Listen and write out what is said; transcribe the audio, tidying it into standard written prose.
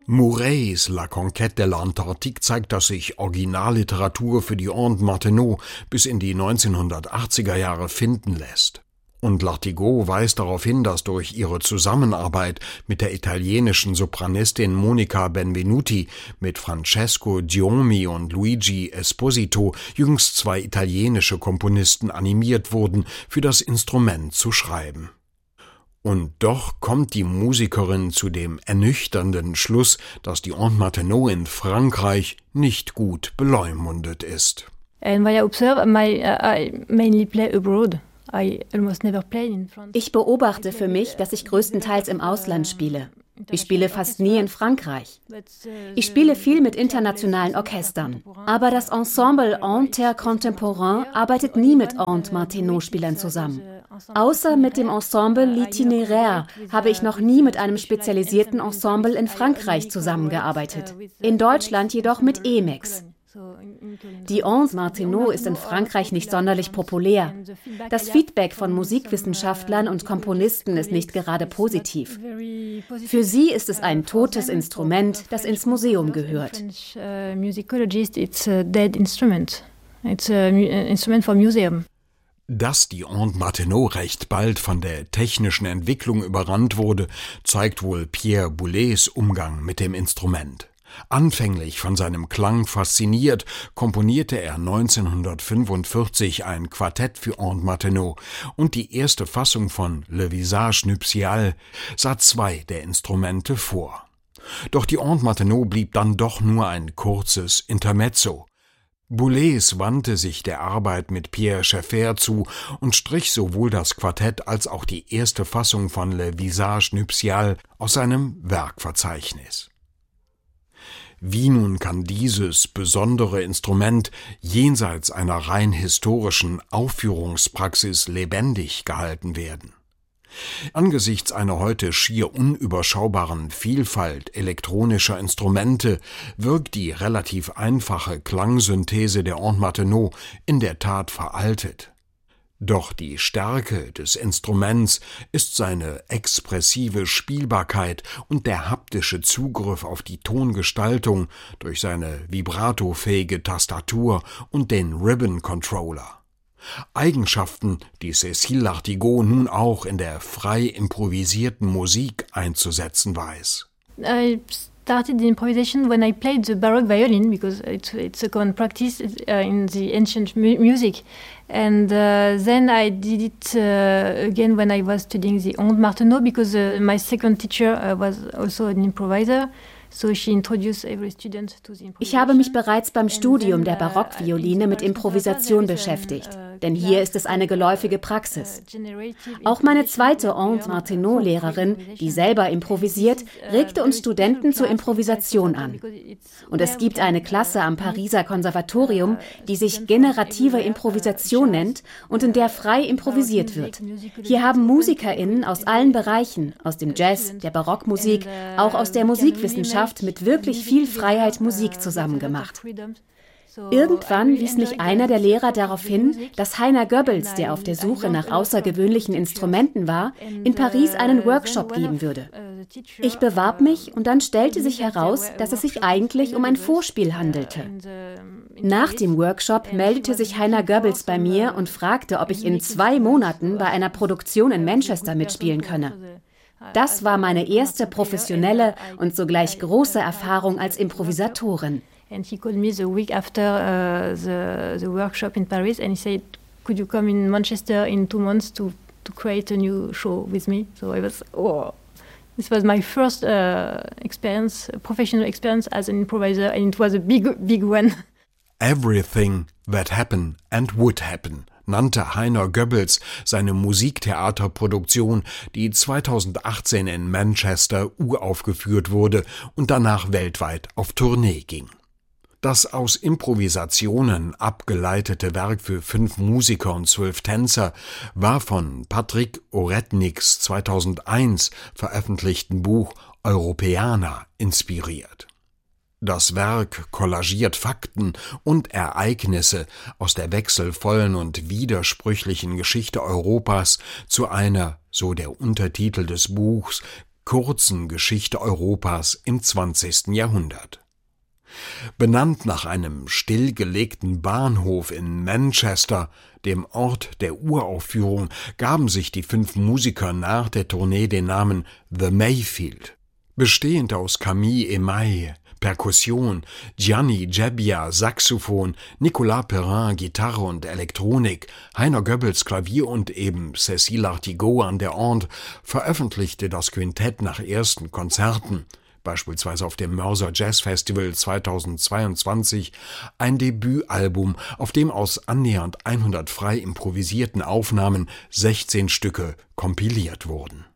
Moureys La Conquête de l'Antarctique zeigt, dass sich Originalliteratur für die Ondes Martenot bis in die 1980er Jahre finden lässt. Und Lartigot weist darauf hin, dass durch ihre Zusammenarbeit mit der italienischen Sopranistin Monica Benvenuti, mit Francesco Giomi und Luigi Esposito jüngst 2 italienische Komponisten animiert wurden, für das Instrument zu schreiben. Und doch kommt die Musikerin zu dem ernüchternden Schluss, dass die Ondes Martenot in Frankreich nicht gut beleumundet ist. And what I observe, I mainly play abroad. Ich beobachte für mich, dass ich größtenteils im Ausland spiele. Ich spiele fast nie in Frankreich. Ich spiele viel mit internationalen Orchestern. Aber das Ensemble Intercontemporain arbeitet nie mit Ondes Martenot-Spielern zusammen. Außer mit dem Ensemble L'Itinéraire habe ich noch nie mit einem spezialisierten Ensemble in Frankreich zusammengearbeitet. In Deutschland jedoch mit EMEX. Die Ondes Martenot ist in Frankreich nicht sonderlich populär. Das Feedback von Musikwissenschaftlern und Komponisten ist nicht gerade positiv. Für sie ist es ein totes Instrument, das ins Museum gehört. Dass die Ondes Martenot recht bald von der technischen Entwicklung überrannt wurde, zeigt wohl Pierre Boulez Umgang mit dem Instrument. Anfänglich von seinem Klang fasziniert, komponierte er 1945 ein Quartett für Ondes Martenot und die erste Fassung von Le Visage Nuptial sah 2 der Instrumente vor. Doch die Ondes Martenot blieb dann doch nur ein kurzes Intermezzo. Boulez wandte sich der Arbeit mit Pierre Schaeffer zu und strich sowohl das Quartett als auch die erste Fassung von Le Visage Nuptial aus seinem Werkverzeichnis. Wie nun kann dieses besondere Instrument jenseits einer rein historischen Aufführungspraxis lebendig gehalten werden? Angesichts einer heute schier unüberschaubaren Vielfalt elektronischer Instrumente wirkt die relativ einfache Klangsynthese der Ondes Martenot in der Tat veraltet. Doch die Stärke des Instruments ist seine expressive Spielbarkeit und der haptische Zugriff auf die Tongestaltung durch seine vibratofähige Tastatur und den Ribbon Controller. Eigenschaften, die Cécile Lartigot nun auch in der frei improvisierten Musik einzusetzen weiß. I started the improvisation when I played the Baroque violin because it's a common practice in the ancient music. And then I did it again when I was studying the Ondes Martenot because my second teacher was also an improviser. So she introduced every student to the improvisation. Ich habe mich bereits beim Studium der Barockvioline mit Improvisation beschäftigt, denn hier ist es eine geläufige Praxis. Auch meine zweite Ondes Martenot-Lehrerin, die selber improvisiert, regte uns Studenten zur Improvisation an. Und es gibt eine Klasse am Pariser Konservatorium, die sich generative Improvisation nennt und in der frei improvisiert wird. Hier haben MusikerInnen aus allen Bereichen, aus dem Jazz, der Barockmusik, auch aus der Musikwissenschaft, mit wirklich viel Freiheit Musik zusammen gemacht. Irgendwann wies mich einer der Lehrer darauf hin, dass Heiner Goebbels, der auf der Suche nach außergewöhnlichen Instrumenten war, in Paris einen Workshop geben würde. Ich bewarb mich und dann stellte sich heraus, dass es sich eigentlich um ein Vorspiel handelte. Nach dem Workshop meldete sich Heiner Goebbels bei mir und fragte, ob ich in 2 Monaten bei einer Produktion in Manchester mitspielen könne. Das war meine erste professionelle und sogleich große Erfahrung als Improvisatorin. And he called me the week after the workshop in Paris and he said, could you come in Manchester in 2 months to create a new show with me? So I was, this was my first experience, professional experience as an improviser, and it was a big one. Everything that happened and would happen nannte Heiner Goebbels seine Musiktheaterproduktion, die 2018 in Manchester uraufgeführt wurde und danach weltweit auf Tournee ging. Das aus Improvisationen abgeleitete Werk für 5 Musiker und 12 Tänzer war von Patrick Oretniks 2001 veröffentlichten Buch Europeana inspiriert. Das Werk kollagiert Fakten und Ereignisse aus der wechselvollen und widersprüchlichen Geschichte Europas zu einer, so der Untertitel des Buchs, kurzen Geschichte Europas im 20. Jahrhundert. Benannt nach einem stillgelegten Bahnhof in Manchester, dem Ort der Uraufführung, gaben sich die 5 Musiker nach der Tournee den Namen The Mayfield. Bestehend aus Camille Emaille, Perkussion, Gianni Gebbia, Saxophon, Nicolas Perrin, Gitarre und Elektronik, Heiner Goebbels, Klavier und eben Cécile Artigaud an der Orgue, veröffentlichte das Quintett nach ersten Konzerten, beispielsweise auf dem Mörser Jazz Festival 2022, ein Debütalbum, auf dem aus annähernd 100 frei improvisierten Aufnahmen 16 Stücke kompiliert wurden.